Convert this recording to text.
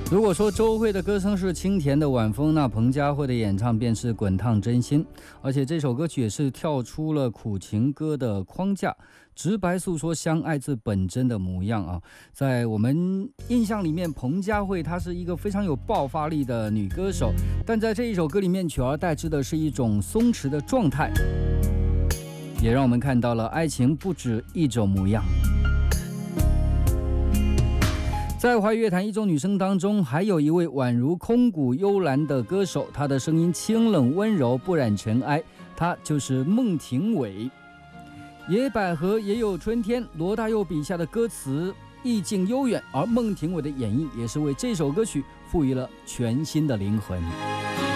如果说周蕙的歌声是清甜的晚风，那彭佳慧的演唱便是滚烫真心。而且这首歌曲也是跳出了苦情歌的框架，直白诉说相爱自本真的模样啊。在我们印象里面，彭佳慧她是一个非常有爆发力的女歌手，但在这一首歌里面取而代之的是一种松弛的状态，也让我们看到了爱情不止一种模样。在华语乐坛一众女生当中，还有一位宛如空谷幽兰的歌手，她的声音清冷温柔，不染尘埃，她就是孟庭苇。野百合也有春天，罗大佑笔下的歌词意境悠远，而孟庭苇的演绎也是为这首歌曲赋予了全新的灵魂。